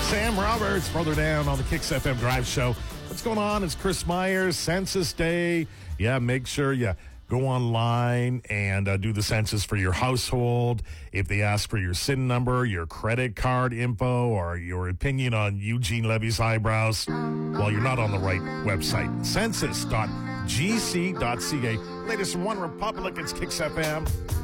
Sam Roberts, further down on the Kicks FM Drive Show. What's going on? It's Chris Myers, Census Day. Yeah, make sure you go online and do the census for your household. If they ask for your SIN number, your credit card info, or your opinion on Eugene Levy's eyebrows, well, you're not on the right website. Census.gc.ca. Latest from One Republic, it's Kicks FM.